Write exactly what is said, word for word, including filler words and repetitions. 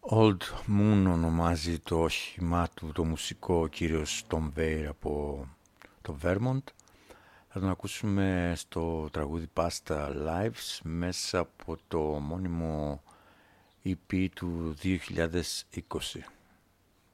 Old Moon ονομάζει το όχημά του το μουσικό ο κύριος Tom Weir από το Vermont. Θα τον ακούσουμε στο τραγούδι Pasta Lives μέσα από το μόνιμο ι πι του δύο χιλιάδες είκοσι.